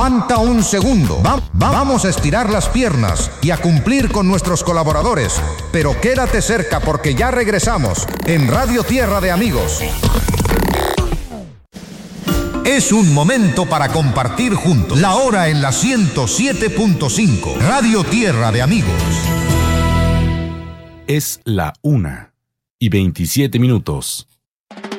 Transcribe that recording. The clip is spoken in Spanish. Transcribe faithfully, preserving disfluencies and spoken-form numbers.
Aguanta un segundo. Va- va- vamos a estirar las piernas y a cumplir con nuestros colaboradores. Pero quédate cerca porque ya regresamos en Radio Tierra de Amigos. Es un momento para compartir juntos. La hora en la ciento siete punto cinco. Radio Tierra de Amigos. Es la una y veintisiete minutos.